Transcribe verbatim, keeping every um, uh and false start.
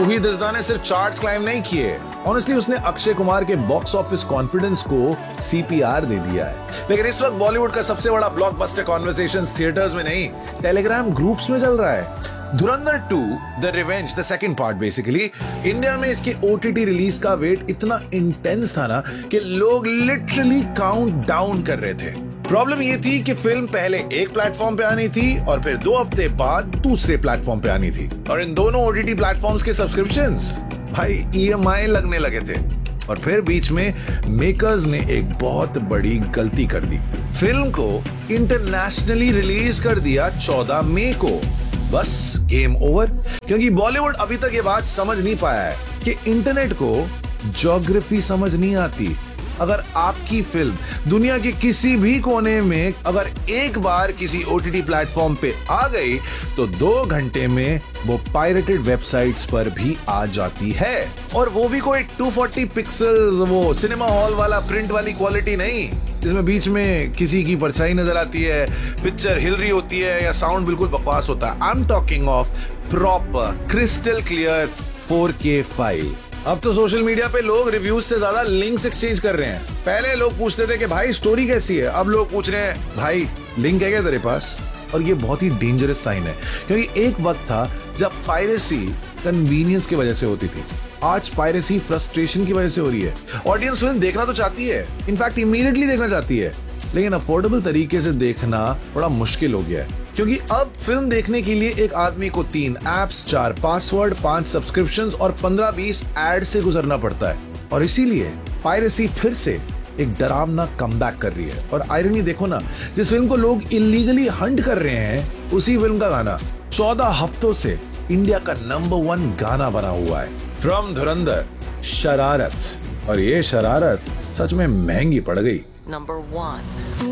रूही दसदा ने सिर्फ चार्ट्स क्लाइम नहीं किए, ऑनेस्टली उसने अक्षय कुमार के बॉक्स ऑफिस कॉन्फिडेंस को सीपीआर दे दिया है। लेकिन इस वक्त बॉलीवुड का सबसे बड़ा ब्लॉकबस्टर कॉन्वर्सेशंस थिएटर्स में नहीं, टेलीग्राम ग्रुप्स में चल रहा है। धुरंधर to the revenge, the second part basically, India में इसके ओटीटी रिलीज का वेट इतना इंटेंस था ना कि लोग लिटरली काउंट डाउन कर रहे थे। प्रॉब्लम ये थी कि फिल्म पहले एक प्लेटफॉर्म पे आनी थी और फिर दो हफ्ते बाद दूसरे प्लेटफॉर्म पे आनी थी, और इन दोनों ओटीटी प्लेटफॉर्म्स के सब्सक्रिप्शंस भाई ईएमआई लगने लगे थे। और फिर बीच में मेकर्स ने एक बहुत बड़ी गलती कर दी, फिल्म को इंटरनेशनली रिलीज कर दिया चौदह मई को। बस गेम ओवर, क्योंकि बॉलीवुड अभी तक ये बात समझ नहीं पाया है कि इंटरनेट को ज्योग्राफी समझ नहीं आती। अगर आपकी फिल्म दुनिया के किसी भी कोने में अगर एक बार किसी ओटीटी प्लेटफॉर्म पे आ गई तो दो घंटे में वो पायरेटेड वेबसाइट्स पर भी आ जाती है, और वो भी कोई दो सौ चालीस पिक्सेल्स वो सिनेमा हॉल वाला प्रिंट वाली क्वालिटी नहीं, जिसमें बीच में किसी की परछाई नजर आती है, पिक्चर हिल रही होती है या साउंड बिल्कुल बकवास होता है। I am talking of proper crystal clear four के फाइल। अब तो सोशल मीडिया पे लोग रिव्यूज से ज्यादा लिंक्स एक्सचेंज कर रहे हैं। पहले लोग पूछते थे कि भाई स्टोरी कैसी है, अब लोग पूछ रहे हैं भाई लिंक है क्या तेरे पास। और ये बहुत ही डेंजरस साइन है, क्योंकि एक वक्त था जब पायरेसी कन्वीनियंस की वजह से होती थी, आज पायरेसी फ्रस्ट्रेशन की वजह से हो रही है। ऑडियंस फिल्म देखना तो चाहती है, इनफैक्ट इमीडिएटली देखना चाहती है, लेकिन अफोर्डेबल तरीके से देखना बड़ा मुश्किल हो गया है, क्योंकि अब फिल्म देखने के लिए एक आदमी को तीन एप्स, चार पासवर्ड, पांच सब्सक्रिप्शंस और पंद्रह बीस एड से गुजरना पड़ता है। और इसीलिए पायरेसी फिर से एक डरावना कमबैक कर रही है। और आयरनी देखो ना, जिस फिल्म को लोग इलीगली हंट कर रहे हैं, उसी फिल्म का गाना चौदह हफ्तों से इंडिया का नंबर वन गाना बना हुआ है, फ्रॉम धुरंधर, शरारत। और ये शरारत सच में महंगी पड़ गई। Number one.